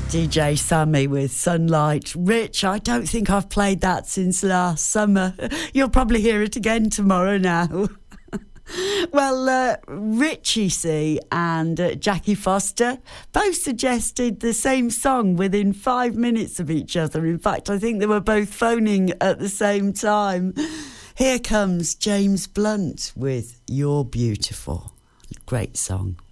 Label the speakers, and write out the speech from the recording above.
Speaker 1: DJ Sammy with Sunlight. Rich, I don't think I've played that since last summer. You'll probably hear it again tomorrow now. Well, Richie C and Jackie Foster both suggested the same song within 5 minutes of each other. In fact, I think they were both phoning at the same time. Here comes James Blunt with You're Beautiful. Great song.